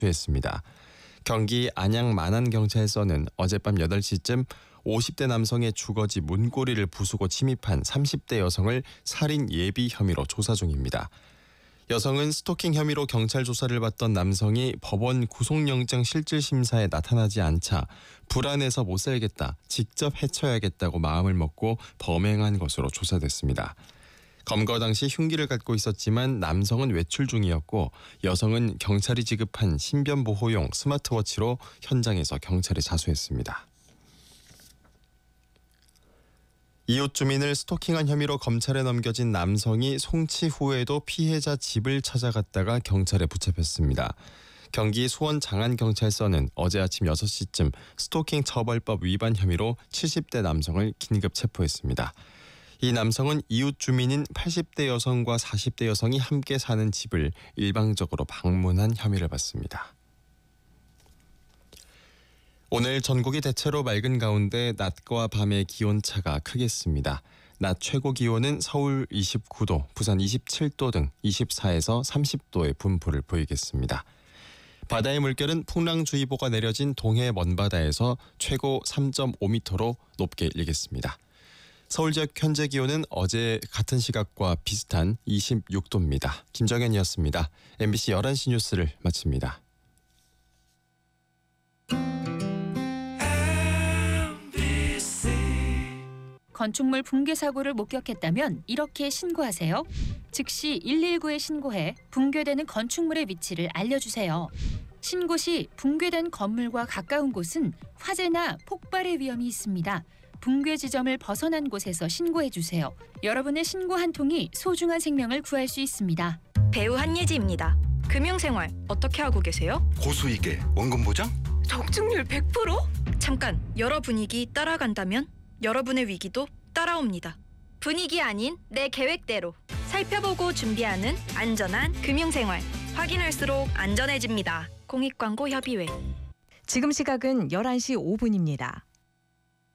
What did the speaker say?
했습니다. 경기 안양 만안경찰서는 어젯밤 8시쯤 50대 남성의 주거지 문고리를 부수고 침입한 30대 여성을 살인 예비 혐의로 조사 중입니다. 여성은 스토킹 혐의로 경찰 조사를 받던 남성이 법원 구속영장 실질심사에 나타나지 않자 불안해서 못 살겠다, 직접 해쳐야겠다고 마음을 먹고 범행한 것으로 조사됐습니다. 검거 당시 흉기를 갖고 있었지만 남성은 외출 중이었고 여성은 경찰이 지급한 신변보호용 스마트워치로 현장에서 경찰에 자수했습니다. 이웃 주민을 스토킹한 혐의로 검찰에 넘겨진 남성이 송치 후에도 피해자 집을 찾아갔다가 경찰에 붙잡혔습니다. 경기 수원 장안경찰서는 어제 아침 6시쯤 스토킹 처벌법 위반 혐의로 70대 남성을 긴급 체포했습니다. 이 남성은 이웃 주민인 80대 여성과 40대 여성이 함께 사는 집을 일방적으로 방문한 혐의를 받습니다. 오늘 전국이 대체로 맑은 가운데 낮과 밤의 기온차가 크겠습니다. 낮 최고 기온은 서울 29도, 부산 27도 등 24에서 30도의 분포를 보이겠습니다. 바다의 물결은 풍랑주의보가 내려진 동해 먼바다에서 최고 3.5m로 높게 일겠습니다. 서울 지역 현재 기온은 어제 같은 시각과 비슷한 26도입니다. 김정현이었습니다. MBC 11시 뉴스를 마칩니다. 건축물 붕괴 사고를 목격했다면 이렇게 신고하세요. 즉시 119에 신고해 붕괴되는 건축물의 위치를 알려주세요. 신고 시 붕괴된 건물과 가까운 곳은 화재나 폭발의 위험이 있습니다. 붕괴 지점을 벗어난 곳에서 신고해주세요. 여러분의 신고 한 통이 소중한 생명을 구할 수 있습니다. 배우 한예지입니다. 금융생활 어떻게 하고 계세요? 고수익에 원금 보장? 적중률 100%? 잠깐, 여러 분위기 따라간다면 여러분의 위기도 따라옵니다. 분위기 아닌 내 계획대로 살펴보고 준비하는 안전한 금융생활. 확인할수록 안전해집니다. 공익광고협의회. 지금 시각은 11시 5분입니다.